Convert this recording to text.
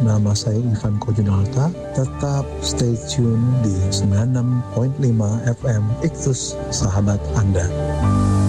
Nama saya Ivan Kojunalta. Tetap stay tune di 96.5 FM Iktus Sahabat Anda.